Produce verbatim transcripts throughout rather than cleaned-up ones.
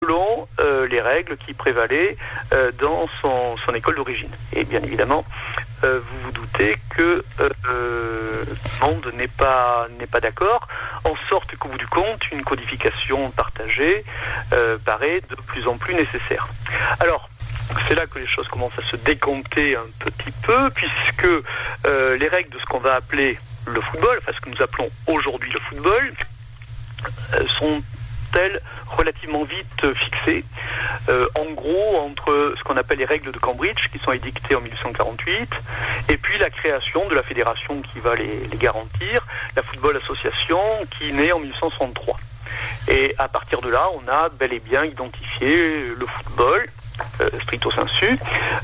selon euh, les règles qui prévalaient euh, dans son, son école d'origine. Et bien évidemment, euh, vous vous doutez que euh, le monde n'est pas, n'est pas d'accord, en sorte qu'au bout du compte, une codification partagée euh, paraît de plus en plus nécessaire. Alors, c'est là que les choses commencent à se décompter un petit peu, puisque euh, les règles de ce qu'on va appeler le football, enfin ce que nous appelons aujourd'hui le football, euh, sont-elles relativement vite fixées. Euh, en gros, entre ce qu'on appelle les règles de Cambridge, qui sont édictées en mille huit cent quarante-huit, et puis la création de la fédération qui va les, les garantir, la Football Association, qui naît en mille huit cent soixante-trois. Et à partir de là, on a bel et bien identifié le football, Euh, stricto sensu,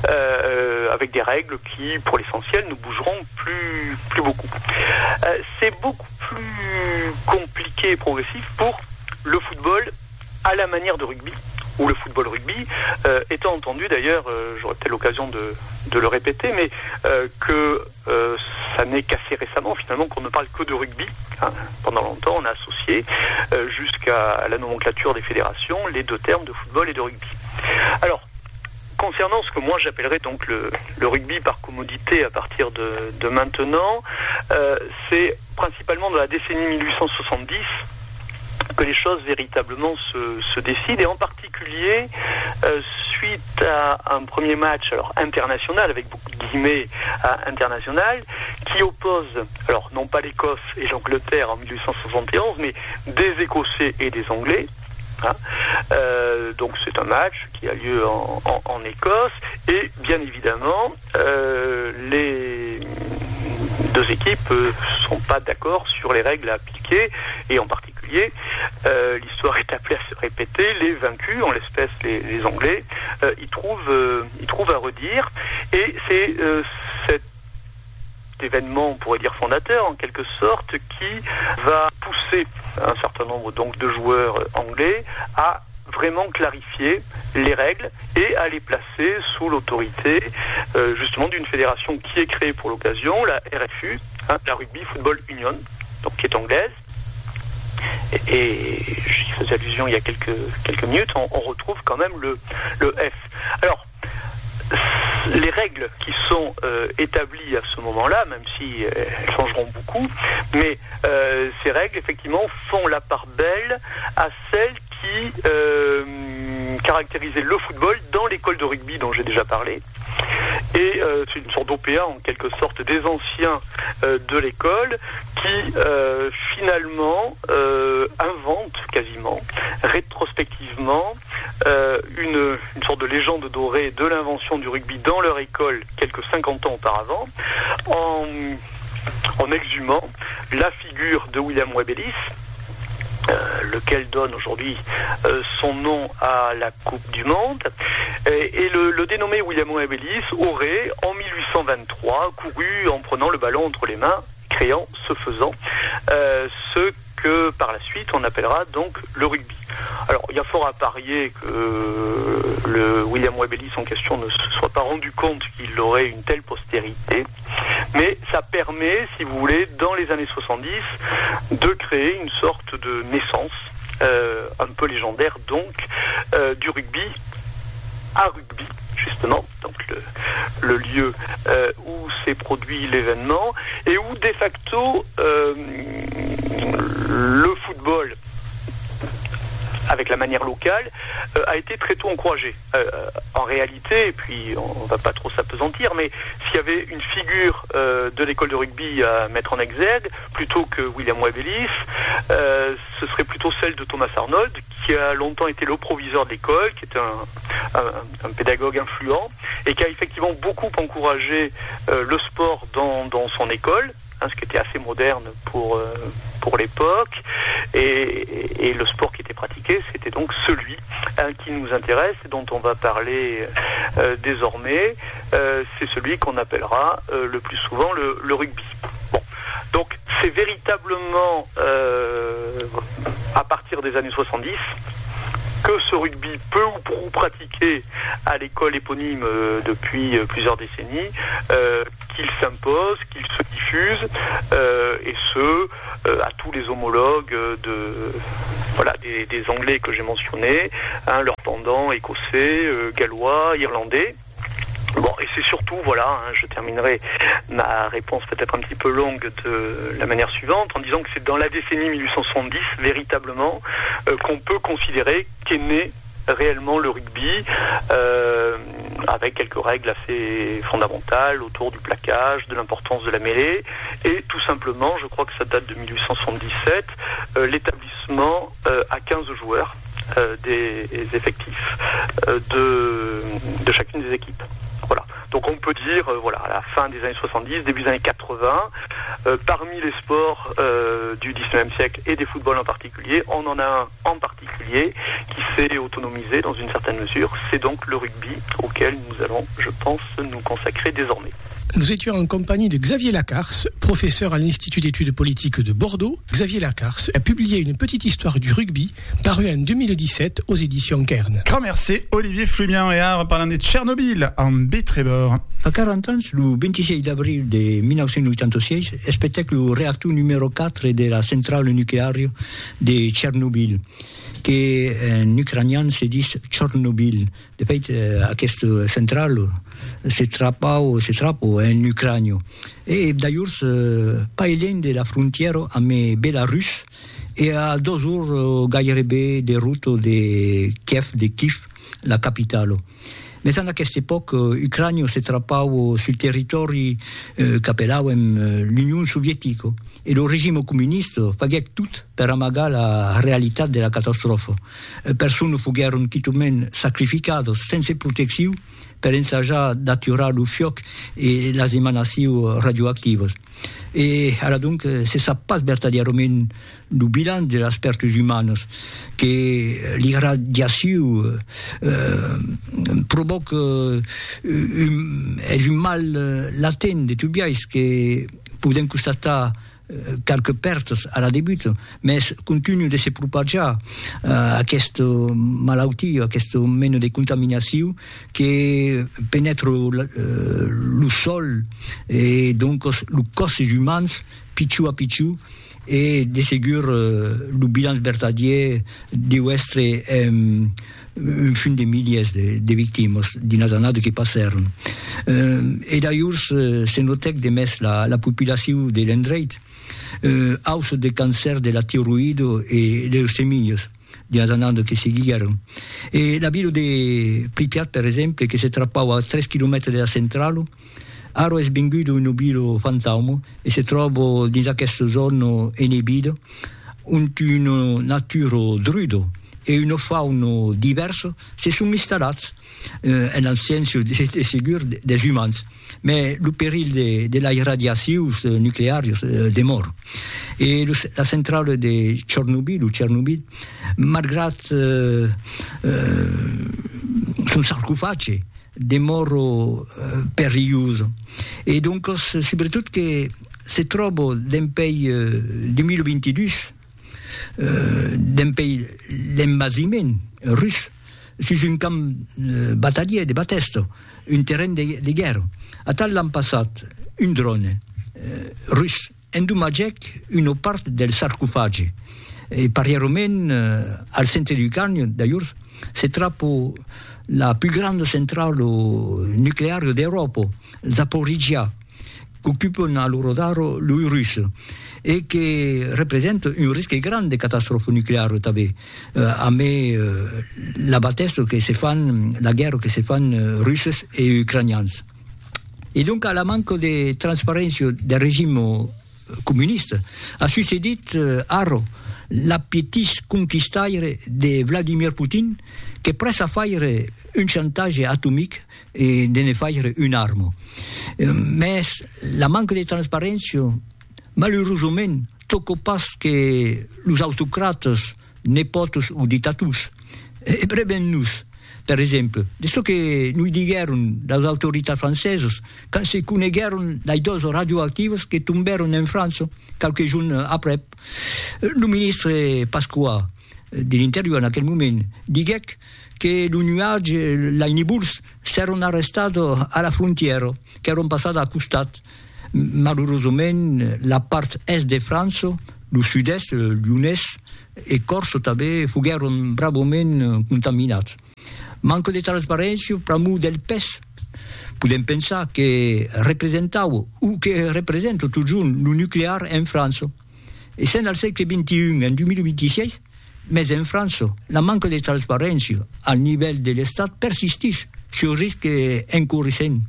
euh, avec des règles qui, pour l'essentiel, ne bougeront plus, plus beaucoup. Euh, c'est beaucoup plus compliqué et progressif pour le football à la manière de rugby, ou le football rugby, euh, étant entendu d'ailleurs, euh, j'aurai peut-être l'occasion de, de le répéter, mais euh, que euh, ça n'est qu'assez récemment finalement qu'on ne parle que de rugby. Hein. Pendant longtemps, on a associé euh, jusqu'à la nomenclature des fédérations les deux termes de football et de rugby. Alors, concernant ce que moi j'appellerais donc le, le rugby par commodité à partir de, de maintenant, euh, c'est principalement dans la décennie mille huit cent soixante-dix que les choses véritablement se, se décident, et en particulier euh, suite à un premier match alors international, avec beaucoup de guillemets à international, qui oppose, alors non pas l'Écosse et l'Angleterre en mille huit cent soixante et onze, mais des Écossais et des Anglais. Hein. Euh, donc c'est un match qui a lieu en, en, en Écosse, et bien évidemment euh, les deux équipes ne sont pas d'accord sur les règles à appliquer, et en particulier euh, l'histoire est appelée à se répéter, les vaincus, en l'espèce les, les Anglais, euh, ils trouvent euh, ils trouvent à redire, et c'est euh, cette événement, on pourrait dire fondateur en quelque sorte, qui va pousser un certain nombre donc de joueurs anglais à vraiment clarifier les règles et à les placer sous l'autorité euh, justement d'une fédération qui est créée pour l'occasion, la R F U, hein, la Rugby Football Union, donc qui est anglaise. Et, et j'y faisais allusion il y a quelques quelques minutes, on, on retrouve quand même le le F. Alors, les règles qui sont euh, établies à ce moment-là, même si euh, elles changeront beaucoup, mais euh, ces règles, effectivement, font la part belle à celles qui euh, caractérisaient le football dans l'école de rugby dont j'ai déjà parlé. Et euh, c'est une sorte d'O P A, en quelque sorte, des anciens euh, de l'école qui, euh, finalement, euh, inventent quasiment, rétrospectivement, euh, une, une sorte de légende dorée de l'invention du rugby dans leur école quelques cinquante ans auparavant, en, en exhumant la figure de William Webb Ellis, Euh, lequel donne aujourd'hui euh, son nom à la Coupe du Monde. Et, et le, le dénommé William Webb Ellis aurait, en mille huit cent vingt-trois, couru en prenant le ballon entre les mains, créant, ce faisant, euh, ce que par la suite on appellera donc le rugby. Alors, il y a fort à parier que euh, le William Webb Ellis en question ne se soit pas rendu compte qu'il aurait une telle postérité, mais ça permet, si vous voulez, dans les années soixante-dix, de créer une sorte de naissance, euh, un peu légendaire donc, euh, du rugby à rugby, justement, donc le, le lieu euh, où s'est produit l'événement, et où de facto euh, le football, avec la manière locale, euh, a été très tôt encouragé. Euh, en réalité, et puis on ne va pas trop s'apesantir, mais s'il y avait une figure euh, de l'école de rugby à mettre en exergue, plutôt que William Webb Ellis, euh, ce serait plutôt celle de Thomas Arnold, qui a longtemps été le proviseur de l'école, qui est un, un, un pédagogue influent, et qui a effectivement beaucoup encouragé euh, le sport dans, dans son école, hein, ce qui était assez moderne pour... Euh, pour l'époque, et, et le sport qui était pratiqué, c'était donc celui hein, qui nous intéresse et dont on va parler euh, désormais, euh, c'est celui qu'on appellera euh, le plus souvent le, le rugby. Bon, donc c'est véritablement euh, à partir des années soixante-dix que ce rugby peu ou prou pratiqué à l'école éponyme euh, depuis euh, plusieurs décennies, euh, qu'il s'impose, qu'il se diffuse, euh, et ce, euh, à tous les homologues de, voilà, des, des Anglais que j'ai mentionnés, hein, leur pendant écossais, euh, gallois, irlandais. Bon, et c'est surtout, voilà, hein, je terminerai ma réponse peut-être un petit peu longue de la manière suivante, en disant que c'est dans la décennie mille huit cent soixante-dix, véritablement, euh, qu'on peut considérer qu'est né réellement le rugby, euh, avec quelques règles assez fondamentales autour du plaquage, de l'importance de la mêlée, et tout simplement, je crois que ça date de mille huit cent soixante-dix-sept, euh, l'établissement euh, à quinze joueurs euh, des, des effectifs euh, de, de chacune des équipes. Voilà. Donc on peut dire, euh, voilà, à la fin des années soixante-dix, début des années quatre-vingts, euh, parmi les sports euh, du dix-neuvième siècle et des footballs en particulier, on en a un en particulier qui s'est autonomisé dans une certaine mesure, c'est donc le rugby auquel nous allons, je pense, nous consacrer désormais. Nous étions en compagnie de Xavier Lacarce, professeur à l'Institut d'études politiques de Bordeaux. Xavier Lacarce a publié une petite histoire du rugby, parue en deux mille dix-sept aux éditions Kern. Grand merci, Olivier Flumien et Arre parlant de Tchernobyl en Bétrébord. A quarante ans, le vingt-six avril de mille neuf cent quatre-vingt-seize, spectacle le réacteur numéro quatre de la centrale nucléaire de Tchernobyl, qui en ukrainien se dit Tchernobyl. De fait, à cette centrale se trappe, se trappe en Ukraine. Et d'ailleurs, pas loin de la frontière avec Belarus, et à deux jours, gairebé des routes de Kiev, de Kiev, la capitale. Mais à cette époque, l'Ukraine se trappava sur le territoire eh, qu'appellavamo l'Union soviétique. Et le régime communiste faisait tout pour amagar la réalité de la catastrophe. Personne furono quitumen sacrificados senza protezione per ensaggiare d'attirare le fioc e le emanazioni radioattive. E allora dunque se sapesse verdaderamente il bilan delle aspertes umane che l'irradiazione eh, provoca un, un mal latente de tubiais che possiamo constatare quelques pertes à la début, mais continue de se propager uh, cette maladie, cette mène de contamination qui pénètre le, uh, le sol et donc le corps humain, pichou à pichou, et de ségur uh, le bilan vertadier de être um, un fin de milliers de, de victimes d'une année qui passèrent. Uh, et d'ailleurs, c'est noté que la, la population de l'Endreit Euh, hausse de cancer de la thyroïde et des leucémies des années qui seguirono. Et la ville de Pripyat, per esempio, che si trappava a tre chilometri dalla centrale, aro è svenduto un obilo fantasma e si trova in questa zona inibita una natura druida e una fauna diversa si sono installati eh, nel senso di sicuro degli umani. Mais le péril de, de la irradiation nucléaire euh, demeure. Et le, la centrale de Tchernobyl, ou Tchernobyl, malgré euh, euh, son sarcophage, demeure euh, périlleuse. Et donc, surtout que se trouve d'un pays euh, deux mille vingt-deux, euh, d'un pays l'embasiment russe, sur un camp euh, bataillé de Bateste, un terrain de, de guerre. A tal l'an passat, un drone euh, russe endommagé une partie del sarcophage. Et parallèlement, euh, al centre d'Ukraine, d'ailleurs, se trouve la plus grande centrale nucléaire d'Europe, Zaporizhia, qu'occupe à l'Eurodaro les Russes, et qui représente un risque grand de catastrophe nucléaire, euh, avec euh, la bataille que se font, la guerre que se font euh, russes et ukrainiens. Et donc, à la manque de transparence du régime communiste, a succédé euh, Aro, l'appétit conquistaire de Vladimir Poutine, qui presse à faire un chantage atomique et de ne faire une arme. Mais la manque de transparence, malheureusement, tocca parce que les autocrates, nepotes ou dictateurs, prévenus. Per esempio, di ciò che noi dicono dalle autorità francesi, quando si conoscono le dosi radioattive che tombarono in Francia, qualche giorno après, il ministro Pasqua dell'Interior in quel momento dice che i nuaggi, le nubes, si erano arrestati alla frontiera, che erano passati a costat. Malheureusement, la parte est de France, le sud-est, l'U N E S, e corso també fugueron bravament contaminats. Manco de transparència pramu del P E S. Podem pensar que representava o que representa toujours le nucléaire en France. Et c'est dans le siècle vingt et un, en deux mille vingt-six, mais en France, la manque de transparence au niveau de l'État persiste sur le risque incourissant.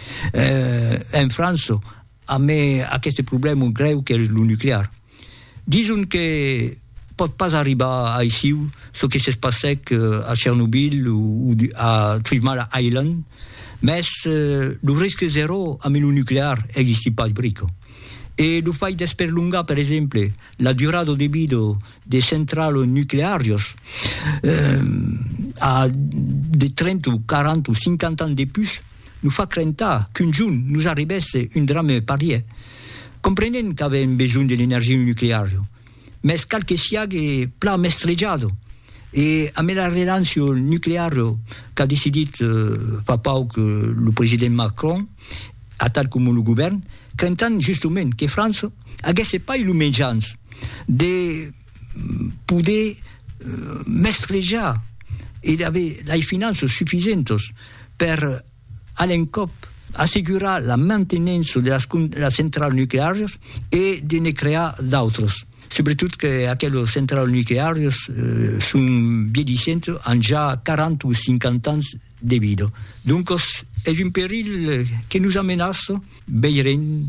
Euh, en France, a mis à ce problème grave que le nucléaire. Disons que ne peut pas arriver ici ce qui s'est passé à Tchernobyl ou à Three Mile Island, mais euh, le risque zéro avec le nucléaire n'existe pas de brique. Et le fait d'esperlungar, par exemple, la durée de vie des centrales nucléaires euh, à de trente ou quarante ou cinquante ans de plus nous fait craindre qu'un jour nous arrivesse un drame pareil. Comprenez qu'on avait besoin de l'énergie nucléaire, mais quelque chose est plat mestrejado. Et à la relation nucléaire qu'a décidé euh, papa que le président Macron, à tel comme le gouvernement, craignant justement que France n'ait pas eu l'obligeance de pouvoir euh, mestrejar et d'avoir les finances suffisantes pour à l'encop assurer la maintenance de la, la centrale nucléaire et de ne créer d'autres. Surtout que aquelles centrales nucléaires euh, sont vieillissantes en déjà quarante ou cinquante ans de vie. Donc, c'est un péril qui nous menace. Veillerem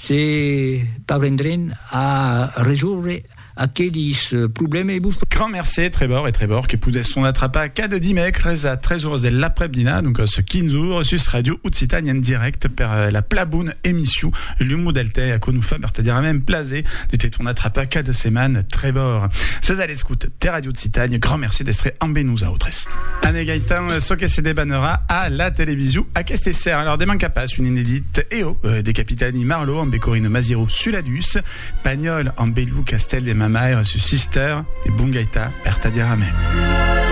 si parviendrons à résoudre aquells problemi. Grand merci Trevor et Trevor che pudessero attrapare cada dimecres a tre ore dell'après-dina, donc ce quinze ore sus Radio Occitanie en direct per la plabune émission l'humo del te a con fa per dire même placé d'être on attrapa cada semaine Trevor. C'est à l'écoute de Radio Occitanie. Grand merci d'être en benouza autres. Anne Gaëtan, ce que c'est débanera à la télévision à Questesser. Alors des mancapas, une inédite E O euh, des capitani Marlo en Becorino Maziro Suladus, Pagnol en Belou Castel des Mamaire su Sister et Bungaita Ertadiarame.